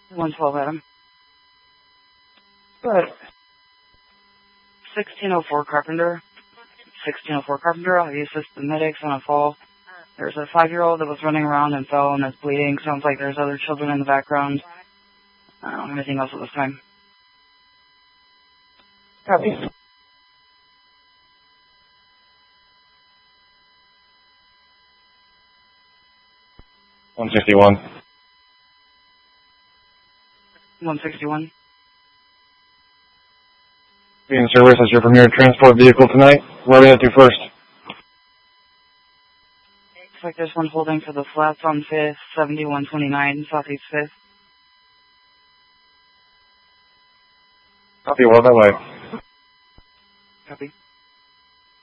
112 Adam. Good. 1604 Carpenter. 1604 Carpenter, I'll assist the medics on a fall. There's a 5-year-old that was running around and fell and is bleeding. Sounds like there's other children in the background. I don't have anything else at this time. Copy. One 61. 161. Being in service as your premier transport vehicle tonight. Where are we headed to first? Looks like there's one holding for the flats on 5th, 7129, Southeast 5th. Copy, well that way.